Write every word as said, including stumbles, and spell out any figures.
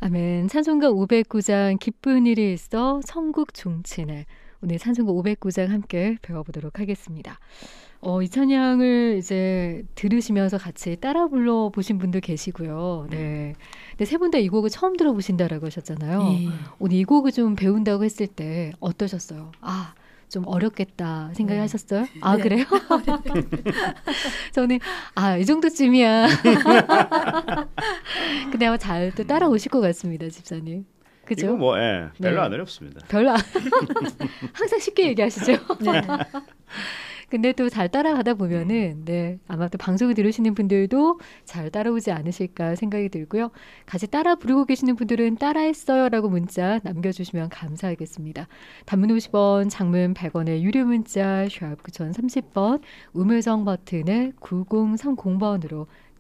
아멘. 찬송가 오백구 장 기쁜 일이 있어 천국 종치네. 오늘 찬송가 오백구 장 함께 배워보도록 하겠습니다. 어, 이 찬양을 이제 들으시면서 같이 따라 불러보신 분들 계시고요. 네. 근데 세 분 다 이 곡을 처음 들어보신다라고 하셨잖아요. 예. 오늘 이 곡을 좀 배운다고 했을 때 어떠셨어요? 아, 좀 어렵겠다 생각이 네. 하셨어요? 아, 네. 그래요? 저는 아, 이 정도쯤이야. 근데 아마 잘 또 따라오실 것 같습니다, 집사님. 그죠? 이거 뭐 예, 별로 네. 안 어렵습니다. 별로 안- 항상 쉽게 얘기하시죠. 네. 근데 또 잘 따라가다 보면은 네, 아마 또 방송을 들으시는 분들도 잘 따라오지 않으실까 생각이 들고요. 같이 따라 부르고 계시는 분들은 따라했어요라고 문자 남겨주시면 감사하겠습니다. 단문 오십 원, 장문 백 원의 유료 문자 샵 구천삼십 번, 우물정 버튼을 구공삼공 번으로